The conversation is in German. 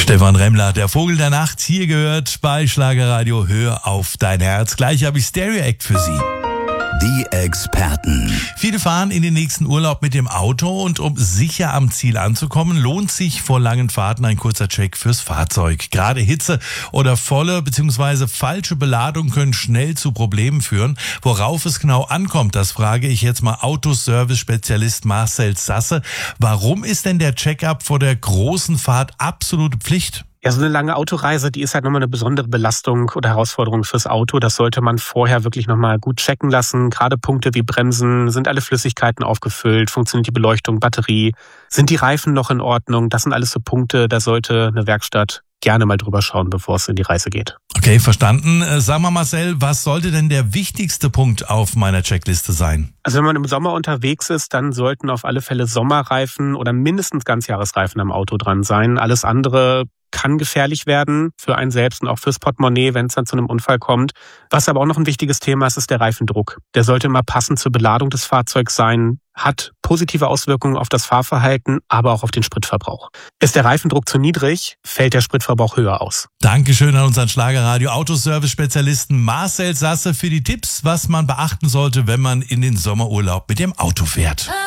Stefan Remmler, der Vogel der Nacht, hier gehört bei Schlagerradio Hör auf dein Herz. Gleich habe ich Stereo Act für Sie. Die Experten. Viele fahren in den nächsten Urlaub mit dem Auto und um sicher am Ziel anzukommen, lohnt sich vor langen Fahrten ein kurzer Check fürs Fahrzeug. Gerade Hitze oder volle bzw. falsche Beladung können schnell zu Problemen führen. Worauf es genau ankommt, das frage ich jetzt mal Autoservice-Spezialist Marcel Sasse. Warum ist denn der Check-up vor der großen Fahrt absolute Pflicht? Ja, so eine lange Autoreise, die ist halt nochmal eine besondere Belastung oder Herausforderung fürs Auto. Das sollte man vorher wirklich nochmal gut checken lassen. Gerade Punkte wie Bremsen, sind alle Flüssigkeiten aufgefüllt, funktioniert die Beleuchtung, Batterie, sind die Reifen noch in Ordnung? Das sind alles so Punkte, da sollte eine Werkstatt gerne mal drüber schauen, bevor es in die Reise geht. Okay, verstanden. Sag mal Marcel, was sollte denn der wichtigste Punkt auf meiner Checkliste sein? Also wenn man im Sommer unterwegs ist, dann sollten auf alle Fälle Sommerreifen oder mindestens Ganzjahresreifen am Auto dran sein. Alles andere kann gefährlich werden für einen selbst und auch fürs Portemonnaie, wenn es dann zu einem Unfall kommt. Was aber auch noch ein wichtiges Thema ist der Reifendruck. Der sollte immer passend zur Beladung des Fahrzeugs sein, hat positive Auswirkungen auf das Fahrverhalten, aber auch auf den Spritverbrauch. Ist der Reifendruck zu niedrig, fällt der Spritverbrauch höher aus. Dankeschön an unseren Schlagerradio Autoservice-Spezialisten Marcel Sasse für die Tipps, was man beachten sollte, wenn man in den Sommerurlaub mit dem Auto fährt.